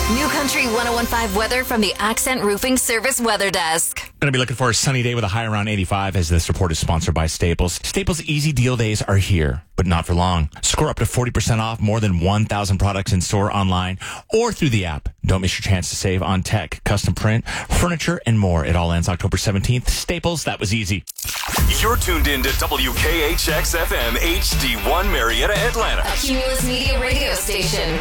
New Country 101.5 weather from the Accent Roofing Service Weather Desk. Going to be looking for a sunny day with a high around 85 as this report is sponsored by Staples. Staples Easy Deal Days are here, but not for long. Score up to 40% off more than 1,000 products in store, online, or through the app. Don't miss your chance to save on tech, custom print, furniture, and more. It all ends October 17th. Staples, that was easy. You're tuned in to WKHX FM HD1 Marietta, Atlanta. A Cumulus Media radio station.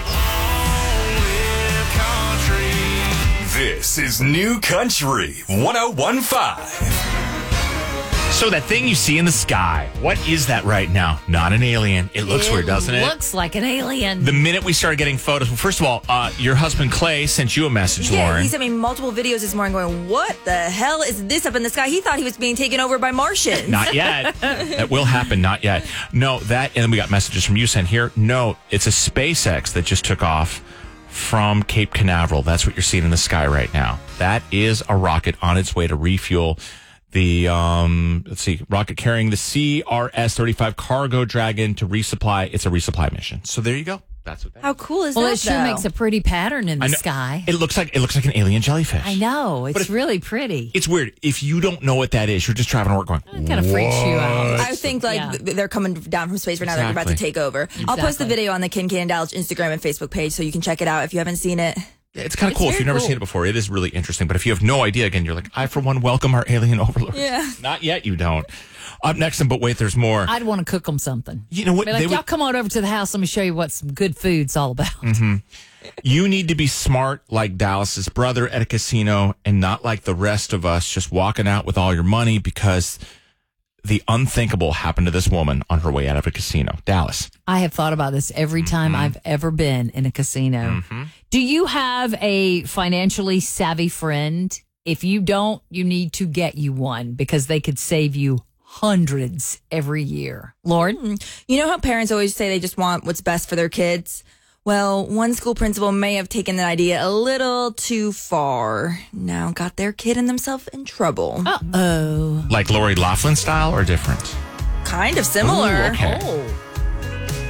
This is New Country 101.5. So that thing you see in the sky, what is that right now? Not an alien. It looks weird, doesn't it? It looks like an alien. The minute we started getting photos, well, first of all, your husband Clay sent you a message, Lauren. He sent me multiple videos this morning going, what the hell is this up in the sky? He thought he was being taken over by Martians. Not yet. That will happen, not yet. No, and then we got messages from you sent here. No, it's a SpaceX that just took off from Cape Canaveral. That's what you're seeing in the sky right now. That is a rocket on its way to refuel the, rocket carrying the CRS-35 Cargo Dragon to resupply. It's a resupply mission. So there you go. That's what that How cool is well, that, it sure makes a pretty pattern in the sky. It looks like an alien jellyfish. I know. It's really pretty. It's weird. If you don't know what that is, you're just driving to work going, It kind of freaks you out. I think they're coming down from space right now. Exactly. They're about to take over. Exactly. I'll post the video on the Ken Dallas Instagram and Facebook page so you can check it out if you haven't seen it. It's kind of cool. If you've never seen it before, it is really interesting. But if you have no idea, again, you're like, I, for one, welcome our alien overlords. Yeah. Not yet, you don't. Up next, but wait, there's more. I'd want to cook them something. You know what? Be like, y'all come on over to the house. Let me show you what some good food's all about. Mm-hmm. You need to be smart like Dallas's brother at a casino and not like the rest of us just walking out with all your money, because the unthinkable happened to this woman on her way out of a casino. Dallas. I have thought about this every time I've ever been in a casino. Do you have a financially savvy friend? If you don't, you need to get you one, because they could save you hundreds every year. Lauren? You know how parents always say they just want what's best for their kids? Well, one school principal may have taken that idea a little too far. Now got their kid and themselves in trouble. Uh-oh. Like Lori Loughlin style or different? Kind of similar. Ooh, okay. Oh.